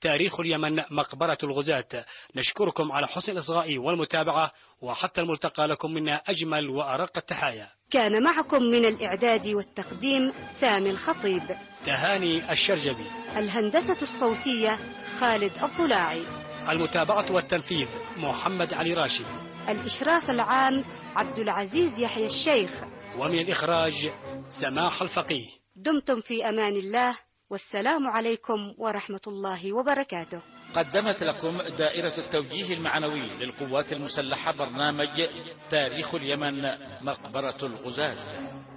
تاريخ اليمن مقبرة الغزاة. نشكركم على حسن الإصغاء والمتابعة، وحتى الملتقى لكم منا أجمل وأرق التحايا. كان معكم من الإعداد والتقديم سامي الخطيب، تهاني الشرجبي، الهندسة الصوتية خالد الضلاعي، المتابعة والتنفيذ محمد علي راشد، الإشراف العام عبد العزيز يحيى الشيخ، ومن الإخراج سماح الفقيه. دمتم في أمان الله، والسلام عليكم ورحمة الله وبركاته. قدمت لكم دائرة التوجيه المعنوي للقوات المسلحة برنامج تاريخ اليمن مقبرة الغزاة.